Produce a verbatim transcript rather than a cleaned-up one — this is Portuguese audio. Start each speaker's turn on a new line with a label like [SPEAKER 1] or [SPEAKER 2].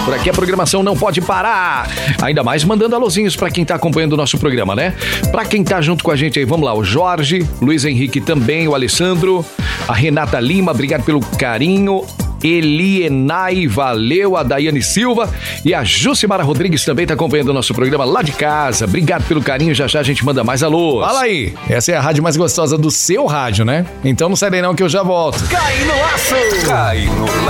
[SPEAKER 1] Por aqui a programação não pode parar. Ainda mais mandando alôzinhos pra quem tá acompanhando o nosso programa, né? Pra quem tá junto com a gente aí, vamos lá. O Jorge, Luiz Henrique também, o Alessandro, a Renata Lima, obrigado pelo carinho. Elienay, valeu, a Daiane Silva e a Jucimara Rodrigues também tá acompanhando o nosso programa lá de casa. Obrigado pelo carinho, já já a gente manda mais alô.
[SPEAKER 2] Fala aí, essa é a rádio mais gostosa do seu rádio, né? Então não sai daí não que eu já volto.
[SPEAKER 1] Cai no laço!
[SPEAKER 3] Cai no